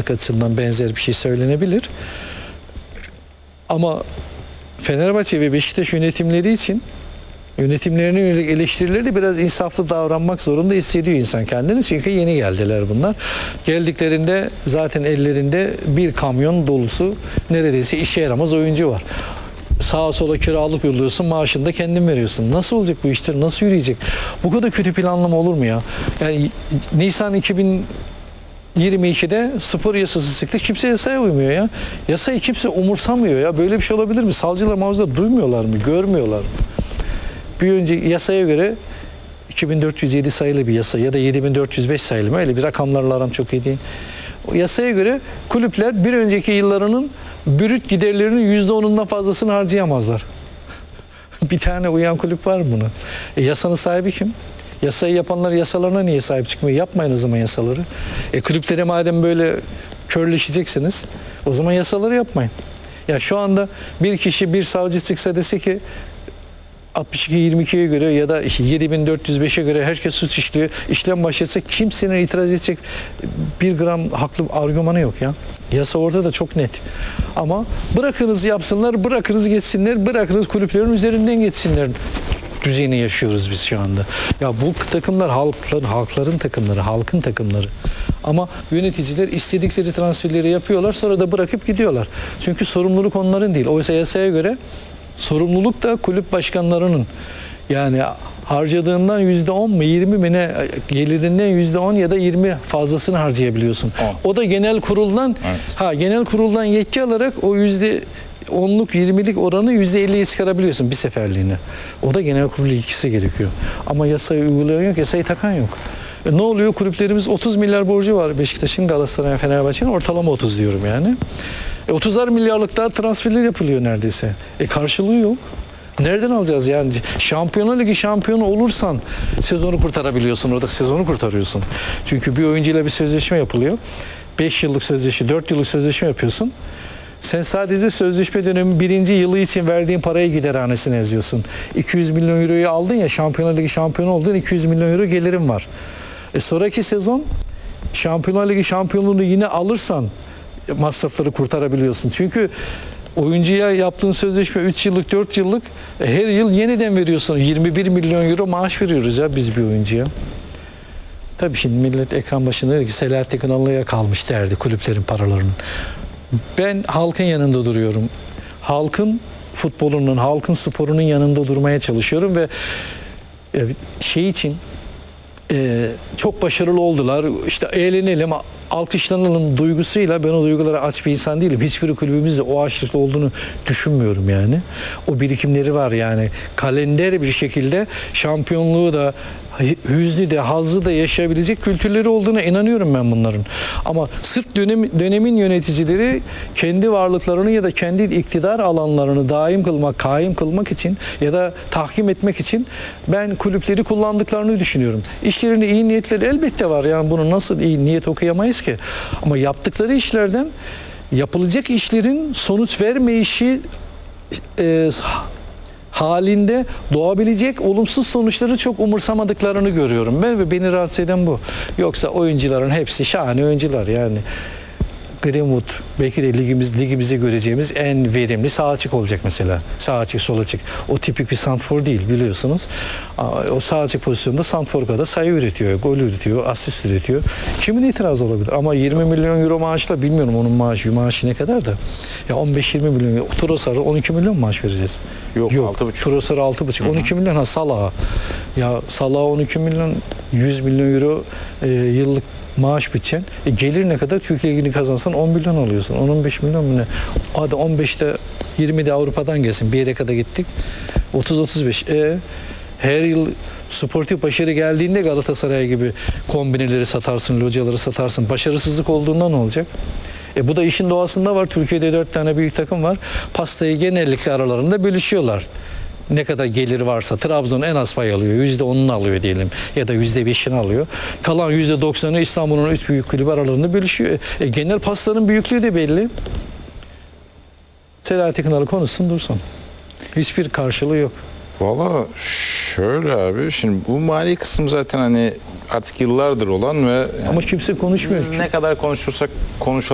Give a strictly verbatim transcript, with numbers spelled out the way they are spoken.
başkanlık açısından benzer bir şey söylenebilir. Ama Fenerbahçe ve Beşiktaş yönetimleri için yönetimlerine yönelik eleştirileri de biraz insaflı davranmak zorunda hissediyor insan kendini. Çünkü yeni geldiler bunlar. Geldiklerinde zaten ellerinde bir kamyon dolusu neredeyse işe yaramaz oyuncu var. Sağa sola kiralık yolluyorsun, maaşını da kendin veriyorsun. Nasıl olacak bu işler? Nasıl yürüyecek? Bu kadar kötü planlama olur mu ya? Yani Nisan iki bin yirmi ikide spor yasası çıktı. Kimse yasaya uymuyor ya. Yasayı kimse umursamıyor ya. Böyle bir şey olabilir mi? Savcılar mavcılar duymuyorlar mı? Görmüyorlar mı? Bir önce yasaya göre iki bin dört yüz yedi sayılı bir yasa ya da yedi bin dört yüz beş sayılı mı? Öyle bir rakamlarla aram çok iyi değil. O yasaya göre kulüpler bir önceki yıllarının brüt giderlerinin yüzde onundan fazlasını harcayamazlar. Bir tane uyan kulüp var mı buna? E, yasanın sahibi kim? Yasayı yapanlar yasalarına niye sahip çıkmıyor? Yapmayın o zaman yasaları. E, kulüplere madem böyle körleşeceksiniz, o zaman yasaları yapmayın. Ya şu anda bir kişi, bir savcı çıksa dese ki altmış iki yirmi ikiye göre ya da yedi bin dört yüz beşe göre herkes suç işliyor, işlem başlatsa kimsenin itiraz edecek bir gram haklı argümanı yok ya. Yasa orada da çok net. Ama bırakınız yapsınlar, bırakınız geçsinler, bırakınız kulüplerin üzerinden geçsinler düzeyini yaşıyoruz biz şu anda. Ya bu takımlar halkların, halkların takımları, halkın takımları. Ama yöneticiler istedikleri transferleri yapıyorlar, sonra da bırakıp gidiyorlar. Çünkü sorumluluk onların değil. Oysa yasaya göre sorumluluk da kulüp başkanlarının. Yani harcadığından yüzde on mu yirmi mi ne, gelirinden yüzde on ya da yirmi fazlasını harcayabiliyorsun. O, o da genel kuruldan evet. ha genel kuruldan yetki alarak o yüzde onluk yirmilik oranı yüzde elliye çıkarabiliyorsun bir seferliğine. O da genel kurul ilkisi gerekiyor. Ama yasayı uygulayan yok, yasayı takan yok. E ne oluyor? Kulüplerimiz otuz milyar borcu var. Beşiktaş'ın, Galatasaray'ın, Fenerbahçe'nin ortalama otuz diyorum yani. E otuzar milyarlık daha transferler yapılıyor neredeyse. E karşılığı yok. Nereden alacağız yani? Şampiyonlar Ligi şampiyonu olursan sezonu kurtarabiliyorsun. Orada sezonu kurtarıyorsun. Çünkü bir oyuncuyla bir sözleşme yapılıyor. beş yıllık sözleşme, dört yıllık sözleşme yapıyorsun. Sen sadece sözleşme dönemi birinci yılı için verdiğin parayı giderhanesine yazıyorsun. iki yüz milyon euroyu aldın ya, Şampiyonlar Ligi şampiyonu oldun, iki yüz milyon euro gelirim var. E sonraki sezon Şampiyonlar Ligi şampiyonluğunu yine alırsan masrafları kurtarabiliyorsun. Çünkü oyuncuya yaptığın sözleşme üç yıllık, dört yıllık, e her yıl yeniden veriyorsun. yirmi bir milyon euro maaş veriyoruz ya biz bir oyuncuya. Tabii şimdi millet ekran başında diyor ki Selahattin Kınalı'ya kalmış derdi kulüplerin paralarının. Ben halkın yanında duruyorum. Halkın futbolunun, halkın sporunun yanında durmaya çalışıyorum ve şey için e, çok başarılı oldular. İşte eğlenelim, alkışlanalım duygusuyla ben o duygulara aç bir insan değilim. Hiçbir kulübümüzde o açlıkta olduğunu düşünmüyorum yani. O birikimleri var yani. Kalender bir şekilde şampiyonluğu da hüznü de hazzı da yaşayabilecek kültürleri olduğuna inanıyorum ben bunların. Ama sırf dönem, dönemin yöneticileri kendi varlıklarını ya da kendi iktidar alanlarını daim kılmak, kaim kılmak için ya da tahkim etmek için ben kulüpleri kullandıklarını düşünüyorum. İşlerinde iyi niyetleri elbette var. Yani bunu nasıl iyi niyet okuyamayız ki? Ama yaptıkları işlerden yapılacak işlerin sonuç vermeyişi e, halinde doğabilecek olumsuz sonuçları çok umursamadıklarını görüyorum ben ve beni rahatsız eden bu. Yoksa oyuncuların hepsi şahane oyuncular yani. Greenwood belki de ligimiz, ligimizde göreceğimiz en verimli sağ açık olacak mesela. Sağ açık, sol açık. O tipik bir santrfor değil biliyorsunuz. O sağ açık pozisyonda santrfor kadar sayı üretiyor, gol üretiyor, asist üretiyor. Kimin itirazı olabilir? Ama yirmi milyon euro maaşla bilmiyorum onun maaşı, maaşı ne kadar da. Ya on beş yirmi milyon euro. Trossard'a on iki milyon maaş vereceğiz. Yok, Yok altı buçuk. Trossard'a altı buçuk. on iki milyon ha Salah'a. Ya Salah'a on iki milyon, yüz milyon euro e, yıllık maaş biçen. E gelir ne kadar? Türkiye Ligi'ni kazansan on milyon alıyorsun. on on beş milyon mu ne? Hadi on beşte yirmide Avrupa'dan gelsin. Bir yere kadar gittik. otuz otuz beş. E, her yıl sportif başarı geldiğinde Galatasaray gibi kombineleri satarsın, locaları satarsın. Başarısızlık olduğunda ne olacak? E bu da işin doğasında var. Türkiye'de dört tane büyük takım var. Pastayı genellikle aralarında bölüşüyorlar. Ne kadar gelir varsa Trabzon en az pay alıyor. yüzde onunu alıyor diyelim. Ya da yüzde beşini alıyor. Kalan yüzde doksanı İstanbul'un üç büyük kulübü aralarında bölüşüyor. E, genel pastanın büyüklüğü de belli. Selahattin Kınalı konuşsun dursun. Hiçbir karşılığı yok. Valla şöyle abi, şimdi bu mali kısım zaten hani artık yıllardır olan ve ama kimse konuşmuyor. Biz ne kadar konuşursak konuşalım.